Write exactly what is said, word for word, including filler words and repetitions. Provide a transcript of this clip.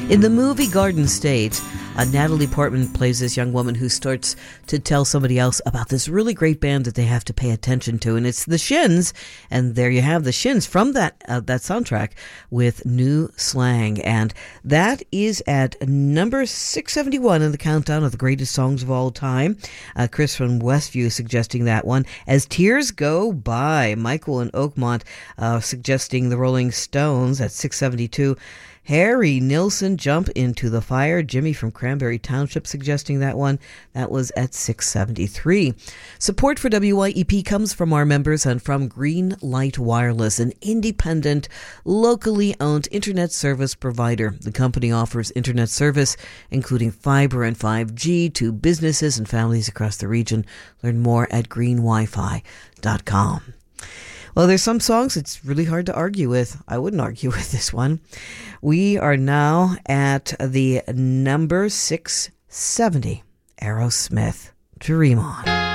In the movie Garden State, uh, Natalie Portman plays this young woman who starts to tell somebody else about this really great band that they have to pay attention to, and it's the Shins. And there you have the Shins from that uh, that soundtrack with New Slang, and that is at number six seventy-one in the countdown of the greatest songs of all time. Uh, Chris from Westview suggesting that one. As Tears Go By, Michael in Oakmont uh, suggesting the Rolling Stones at six seventy-two. Harry Nilsson, Jump Into the Fire. Jimmy from Cranberry Township suggesting that one. That was at six seventy-three. Support for W Y E P comes from our members and from Green Light Wireless, an independent, locally owned internet service provider. The company offers internet service, including fiber and five G, to businesses and families across the region. Learn more at green wi fi dot com. Well, there's some songs it's really hard to argue with. I wouldn't argue with this one. We are now at the number six seventy, Aerosmith, Dream On.